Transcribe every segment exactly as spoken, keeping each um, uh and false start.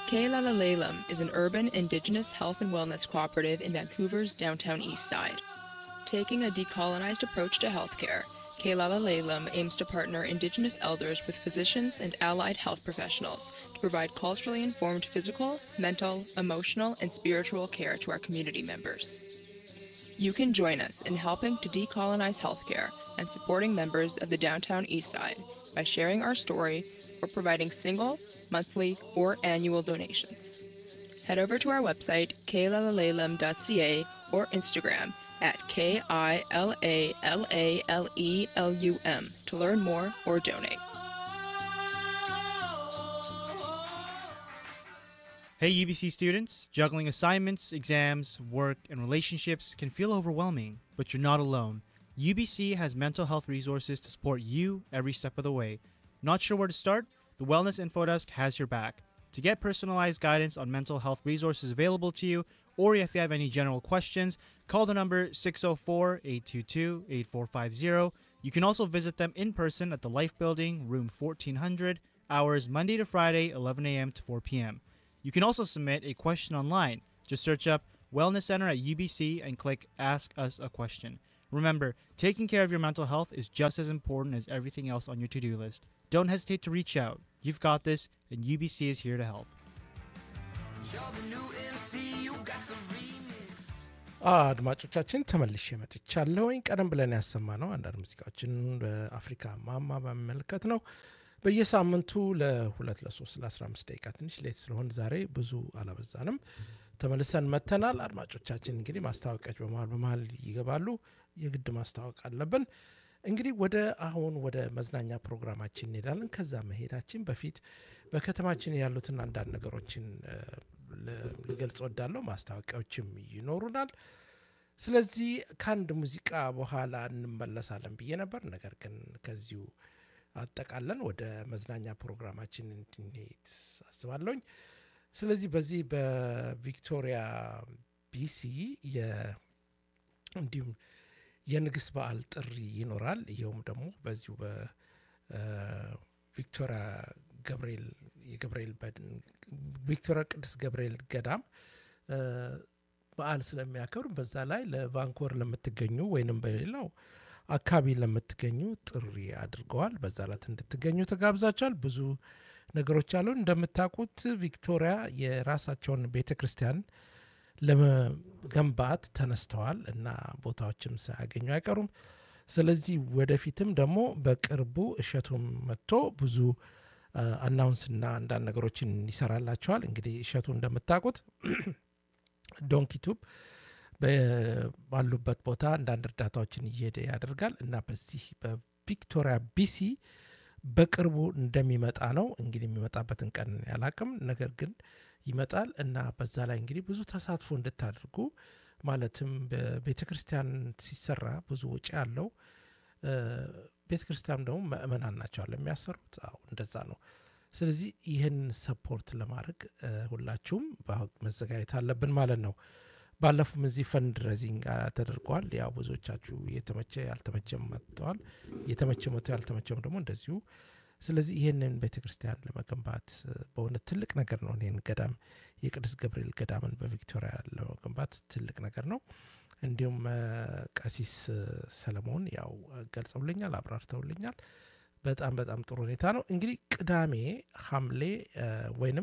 Keilalalalem is an urban indigenous health and wellness cooperative in Vancouver's downtown east side. Taking a decolonized approach to healthcare, Keilalalalem aims to partner indigenous elders with physicians and allied health professionals to provide culturally informed physical, mental, emotional, and spiritual care to our community members. You can join us in helping to decolonize healthcare and supporting members of the downtown east side by sharing our story or providing single, monthly, or annual donations. Head over to our website, kailalalelum dot c a, or Instagram at K I L A L A L E L U M to learn more or donate. Hey U B C students, juggling assignments, exams, work, and relationships can feel overwhelming, but you're not alone. U B C has mental health resources to support you every step of the way. Not sure where to start? The Wellness Info Desk has your back. To get personalized guidance on mental health resources available to you, or if you have any general questions, call the number six oh four, eight two two, eight four five zero. You can also visit them in person at the Life Building, room fourteen hundred, hours Monday to Friday, eleven a.m. to four p.m. You can also submit a question online. Just search up Wellness Center at U B C and click Ask Us a Question. Remember, taking care of your mental health is just as important as everything else on your to-do list. Don't hesitate to reach out. You've got this, and U B C is here to help. አድማጮቻችን ተመልሼ መጥቻለሁኝ። ቀደም ብለን ያሰማነው አንዳንድ ሙዚቃዎችን በአፍሪካ ማማ በመመልከት ነው። በየሳምንቱ ለሁለት ለሶስት ለአስራ አምስት ደቂቃ ትንሽ ሌት ስለሆን ዛሬ ብዙ አላበዛንም ተመልሰን መተናል። አድማጮቻችን እንግዲህ ማስታወቂያዎች በመሃል በመሃል ይገባሉ። የግድ ማስታወቅ አለብን። እንግዲህ ወደ አሁን ወደ መዝናኛ ፕሮግራማችን እንሄዳለን። ከዛ መሄዳችን በፊት በከተማችን ያሉትን አንዳንድ ነገሮችን ልገልጽ ወዳለሁ። ማስታወቂያዎችም ይኖሩናል። ስለዚህ ከአንድ ሙዚቃ በኋላ እንመለሳለን ብዬ ነበር። ነገር ግን ከዚሁ አጠቃለን ወደ መዝናኛ ፕሮግራማችን እንድንሄድ አስባለሁኝ። ስለዚህ በዚህ በቪክቶሪያ ቢሲ የ እንዲሁም የንግስ በዓል ጥሪ ይኖራል። ይኸውም ደግሞ በዚሁ በቪክቶሪያ ገብርኤል የገብርኤል ቪክቶሪያ ቅዱስ ገብርኤል ገዳም በዓል ስለሚያከብር በዛ ላይ ለቫንኮቨር ለምትገኙ ወይንም በሌላው አካባቢ ለምትገኙ ጥሪ አድርገዋል። በዛ ላይ እንድትገኙ ተጋብዛችኋል። ብዙ ነገሮች አሉ። እንደምታውቁት ቪክቶሪያ የራሳቸውን ቤተክርስቲያን ለመገንባት ተነስተዋል እና ቦታዎችም ሳያገኙ አይቀሩም። ስለዚህ ወደፊትም ደግሞ በቅርቡ እሸቱም መጥቶ ብዙ አናውንስና አንዳንድ ነገሮችን ይሰራላቸዋል። እንግዲህ እሸቱ እንደምታውቁት ዶንኪቱብ ባሉበት ቦታ አንዳንድ እርዳታዎችን እየሄደ ያደርጋል እና በዚህ በቪክቶሪያ ቢሲ በቅርቡ እንደሚመጣ ነው። እንግዲህ የሚመጣበትን ቀን ያላቅም፣ ነገር ግን ይመጣል እና በዛ ላይ እንግዲህ ብዙ ተሳትፎ እንድታደርጉ ማለትም በቤተክርስቲያን ሲሰራ ብዙ ወጪ ያለው ቤተክርስቲያን ደግሞ ምእመናን ናቸው ለሚያሰሩት። አዎ እንደዛ ነው። ስለዚህ ይህን ሰፖርት ለማድረግ ሁላችሁም መዘጋጀት አለብን ማለት ነው። ባለፉም እዚህ ፈንድ ሬዚንግ ተደርጓል። ያው ብዙዎቻችሁ የተመቸ ያልተመቸም መጥተዋል። የተመቸ መጥቶ ያልተመቸም ደግሞ እንደዚሁ። ስለዚህ ይህንን ቤተክርስቲያን ለመገንባት በእውነት ትልቅ ነገር ነው። ይህን ገዳም የቅዱስ ገብርኤል ገዳምን በቪክቶሪያ ለመገንባት ትልቅ ነገር ነው። እንዲሁም ቀሲስ ሰለሞን ያው ገልጸውልኛል፣ አብራርተውልኛል። በጣም በጣም ጥሩ ሁኔታ ነው። እንግዲህ ቅዳሜ ሐምሌ ወይንም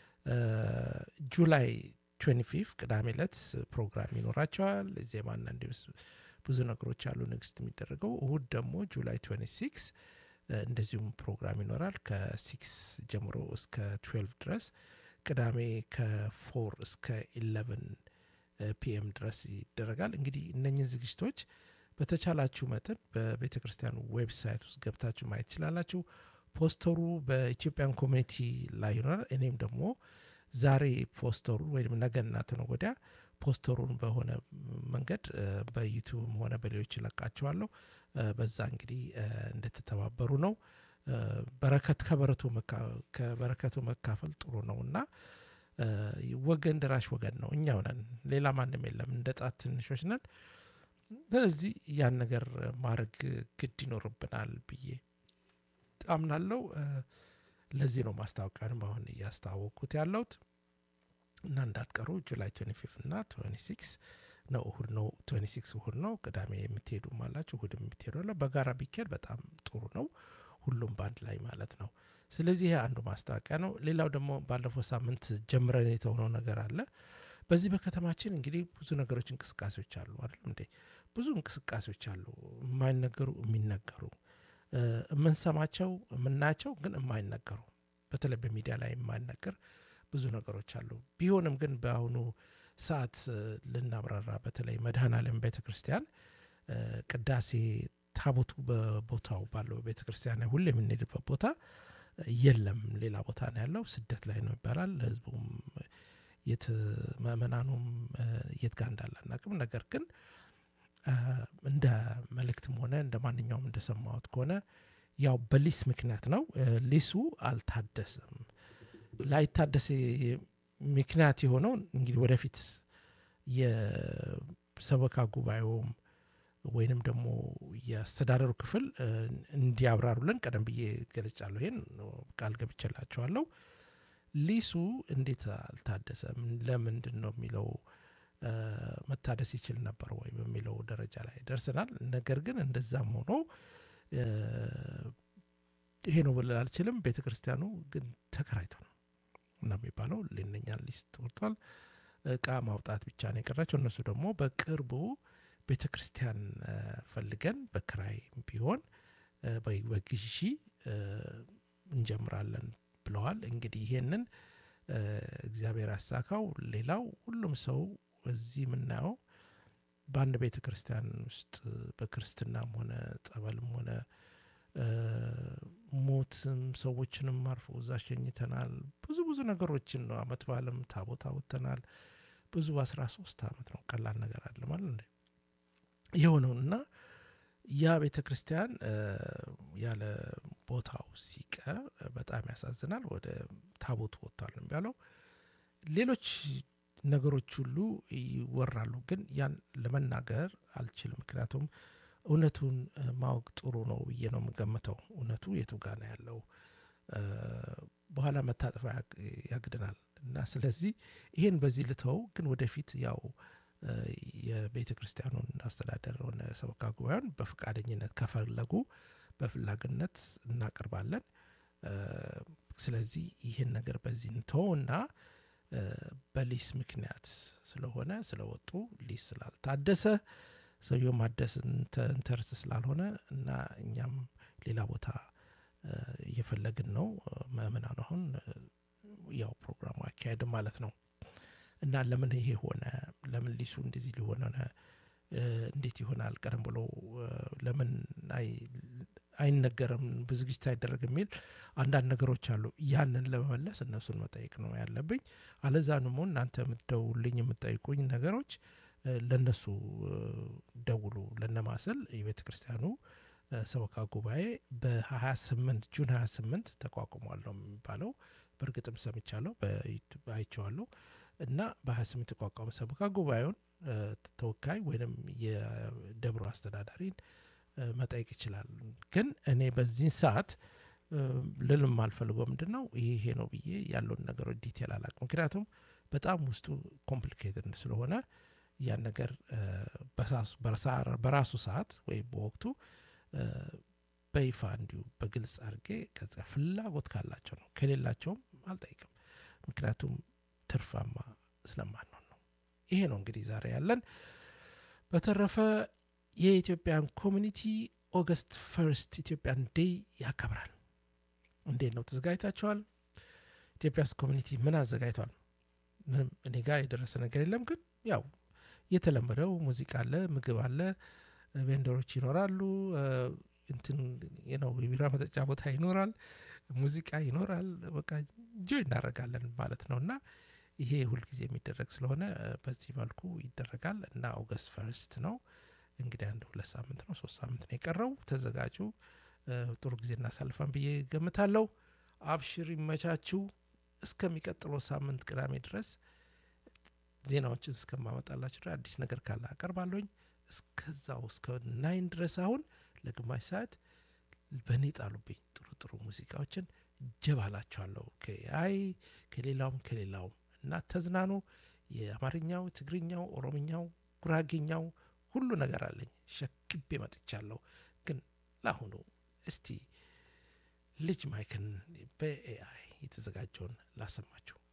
ጁላይ ሃያ አምስት ቅዳሜ ዕለት ፕሮግራም ይኖራቸዋል። ዜማና እንዲሁስ ብዙ ነገሮች አሉ ንግስት የሚደረገው። እሁድ ደግሞ ጁላይ ሃያ ስድስት እንደዚሁም ፕሮግራም ይኖራል ከ6 ጀምሮ እስከ ትዌልቭ ድረስ። ቅዳሜ ከ4 እስከ ኢሌቨን ፒኤም ድረስ ይደረጋል። እንግዲህ እነኚህ ዝግጅቶች በተቻላችሁ መጠን በቤተ ክርስቲያኑ ዌብሳይት ውስጥ ገብታችሁ ማየት ትችላላችሁ። ፖስተሩ በኢትዮጵያን ኮሚኒቲ ላይ ይኖራል። እኔም ደግሞ ዛሬ ፖስተሩን ወይም ነገና ተነገ ወዲያ ፖስተሩን በሆነ መንገድ በዩቲዩብም ሆነ በሌሎች ለቃቸዋለሁ። በዛ እንግዲህ እንድትተባበሩ ነው። በረከት ከበረቱ ከበረከቱ መካፈል ጥሩ ነውና ወገን ደራሽ ወገን ነው። እኛው ነን፣ ሌላ ማንም የለም። እንደ ጣት ትንሾች ነን። ስለዚህ ያን ነገር ማድረግ ግድ ይኖርብናል ብዬ አምናለሁ። ለዚህ ነው ማስታወቂያንም አሁን እያስተዋወቅኩት ያለሁት። እና እንዳትቀሩ ጁላይ twenty-fifth እና twenty-sixth ነው እሁድ ነው twenty-sixth እሁድ ነው ቅዳሜ የምትሄዱም አላችሁ እሁድም የምትሄዱ አለ በጋራ ቢኬድ በጣም ጥሩ ነው ሁሉም ባንድ ላይ ማለት ነው ስለዚህ ይሄ አንዱ ማስታወቂያ ነው ሌላው ደግሞ ባለፈው ሳምንት ጀምረን የተሆነው ነገር አለ በዚህ በከተማችን እንግዲህ ብዙ ነገሮች እንቅስቃሴዎች አሉ አይደል እንዴ ብዙ እንቅስቃሴዎች አሉ የማይነገሩ የሚነገሩ የምንሰማቸው የምናያቸው ግን የማይነገሩ በተለይ በሚዲያ ላይ የማይነገር ብዙ ነገሮች አሉ ቢሆንም ግን በአሁኑ ሰዓት ልናብራራ በተለይ መድኃኔዓለም ቤተክርስቲያን ቅዳሴ ታቦቱ በቦታው ባለው ቤተክርስቲያን ላይ ሁሌ የምንሄድበት ቦታ የለም ሌላ ቦታ ነው ያለው ስደት ላይ ነው ይባላል ህዝቡም የት ማመናኑም የት ጋር እንዳለ አናውቅም ነገር ግን እንደ መልእክትም ሆነ እንደ ማንኛውም እንደሰማሁት ከሆነ ያው በሊስ ምክንያት ነው ሊሱ አልታደሰም ላይታደስ ምክንያት የሆነው እንግዲህ ወደፊት የሰበካ ጉባኤውም ወይንም ደግሞ የአስተዳደሩ ክፍል እንዲያብራሩልን ቀደም ብዬ ገልጫለሁ ይሄን ቃል ገብቼላችኋለሁ ሊሱ እንዴት አልታደሰም ለምንድን ነው የሚለው መታደስ ይችል ነበር ወይ በሚለው ደረጃ ላይ ደርሰናል ነገር ግን እንደዛም ሆኖ ይሄ ነው ብለ አልችልም ቤተክርስቲያኑ ግን ተከራይቷል እና የሚባለው ለነኛን ሊስት ወርቷል እቃ ማውጣት ብቻ ነው የቀራቸው እነሱ ደግሞ በቅርቡ ቤተክርስቲያን ፈልገን በክራይ ቢሆን በግዢ እንጀምራለን ብለዋል እንግዲህ ይሄንን እግዚአብሔር አሳካው ሌላው ሁሉም ሰው እዚህ ምናየው በአንድ ቤተክርስቲያን ውስጥ በክርስትናም ሆነ ጸበልም ሆነ ሞትም ሰዎችንም አርፎ እዛ ሸኝተናል ብዙ ብዙ ነገሮችን ነው አመት በዓለም ታቦታ ወጥተናል ብዙ አስራ ሶስት አመት ነው ቀላል ነገር አለ ማለት ነው የሆነውና ያ ቤተክርስቲያን ያለ ቦታው ሲቀር በጣም ያሳዝናል ወደ ታቦቱ ወጥቷል ነው ያለው ሌሎች ነገሮች ሁሉ ይወራሉ ግን ያን ለመናገር አልችልም ምክንያቱም እውነቱን ማወቅ ጥሩ ነው ብዬ ነው የምገምተው እውነቱ የቱ ጋር ነው ያለው በኋላ መታጠፋ ያግደናል እና ስለዚህ ይሄን በዚህ ልተው ግን ወደፊት ያው የቤተክርስቲያኑን አስተዳደር ሆነ ሰበካ ጉባኤውን በፍቃደኝነት ከፈለጉ በፍላግነት እናቀርባለን ስለዚህ ይሄን ነገር በዚህ እንተውና በሊስ ምክንያት ስለሆነ ስለወጡ ሊስ ስላልታደሰ ሰውየው ማደስን ተንተርስ ስላልሆነ እና እኛም ሌላ ቦታ እየፈለግን ነው ማመናን አሁን ያው ፕሮግራሙ አካሄድ ማለት ነው እና ለምን ይሄ ሆነ ለምን ሊሱ እንደዚህ ሊሆን ሆነ እንዴት ይሆናል ቀደም ብሎ ለምን አይ አይነገርም በዝግጅት አይደረግም የሚል አንዳንድ ነገሮች አሉ ያንን ለመመለስ እነሱን መጠየቅ ነው ያለብኝ አለዛ ነው እናንተ የምትደውልኝ የምትጠይቁኝ ነገሮች ለነሱ ደውሉ ለነማሰል የቤተክርስቲያኑ ሰበካ ጉባኤ በ28 ጁን twenty-eight ተቋቁሟል ነው የሚባለው በርግጥም ሰምቻለሁ በአይቼዋለሁ እና በ28 ተቋቋመ ሰበካ ጉባኤውን ተወካይ ወይንም የደብሩ አስተዳዳሪን መጠየቅ ይችላል ግን እኔ በዚህ ሰዓት ልልም አልፈልገው ምንድነው ይሄ ነው ብዬ ያለውን ነገር ዲቴል አላውቅም ምክንያቱም በጣም ውስጡ ኮምፕሊኬትድ ስለሆነ ያን ነገር በራሱ በራሱ ሰዓት ወይ በወቅቱ በይፋ እንዲሁ በግልጽ አድርጌ ከዛ ፍላጎት ካላቸው ነው ከሌላቸውም አልጠይቅም ምክንያቱም ትርፋማ ስለማንሆን ነው ይሄ ነው እንግዲህ ዛሬ ያለን በተረፈ የኢትዮጵያን ኮሚኒቲ ኦገስት ፈርስት ኢትዮጵያን ዴይ ያከብራል እንዴት ነው ተዘጋጅታችኋል ኢትዮጵያስ ኮሚኒቲ ምን አዘጋጅቷል ምንም እኔ ጋር የደረሰ ነገር የለም ግን ያው የተለመደው ሙዚቃ አለ ምግብ አለ ቬንደሮች ይኖራሉ እንትን ነው የቢራ መጠጫ ቦታ ይኖራል ሙዚቃ ይኖራል በቃ ጆይ እናደርጋለን ማለት ነውና ይሄ ሁሉ ጊዜ የሚደረግ ስለሆነ በዚህ መልኩ ይደረጋል እና ኦገስት ፈርስት ነው እንግዲህ አንድ ሁለት ሳምንት ነው ሶስት ሳምንት ነው የቀረው ተዘጋጁ ጥሩ ጊዜ እናሳልፋን ብዬ ገምታለሁ አብሽር ይመቻችሁ እስከሚቀጥለው ሳምንት ቅዳሜ ድረስ ዜናዎችን እስከማመጣላችሁ ድረስ አዲስ ነገር ካለ አቀርባለሁኝ እስከዛው እስከ ናይን ድረስ አሁን ለግማሽ ሰዓት በኔ ጣሉብኝ ጥሩ ጥሩ ሙዚቃዎችን ጀባላችኋለሁ ከአይ ከሌላውም ከሌላውም እና ተዝናኑ። የአማርኛው፣ ትግርኛው፣ ኦሮምኛው፣ ጉራጌኛው ሁሉ ነገር አለኝ ሸክቤ መጥቻለሁ። ግን ለአሁኑ እስቲ ልጅ ማይክን በኤአይ የተዘጋጀውን ላሰማችሁ።